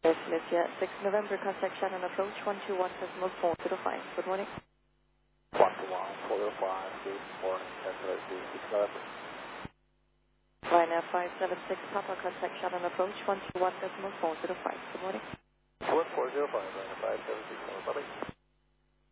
Yes, Alicia. 6 November, contact Shannon approach 121.405. Good morning. 121.405. Good morning. Cancellation 6 November. Ryanair 576 Papa, contact Shannon approach 121.405. Good morning. 1405, Ryanair 576. Bye-bye.